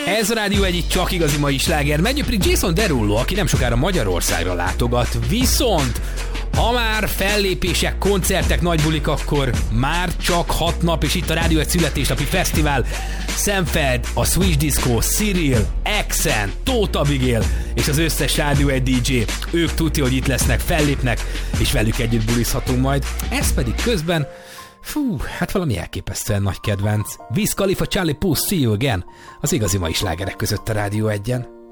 Ez a Rádió egyik csak igazi mai sláger. Megy pedig Jason Derulo, aki nem sokára Magyarországra látogat. Viszont ha már fellépések, koncertek, nagy bulik, akkor már csak 6 nap, és itt a Rádió egy születésnapi fesztivál. Sam Fed, a Switch Disco, Cyril, Accent, Tóth Abigail és az összes Rádió egy DJ. Ők tudja, hogy itt lesznek, fellépnek, és velük együtt bulizhatunk majd. Ez pedig közben, hát valami elképesztően nagy kedvenc. Wiz Khalifa, Charlie Puth, See You Again, az igazi mai slágerek között a Rádió egyen.